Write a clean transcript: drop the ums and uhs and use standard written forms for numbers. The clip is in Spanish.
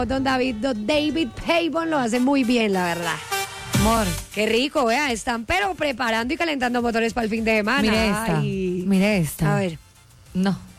don David Pavon lo hace muy bien, la verdad. Amor, Qué rico, vea, están pero preparando y calentando motores para el fin de semana. mire esta. Ay. Mire esta. A ver. No.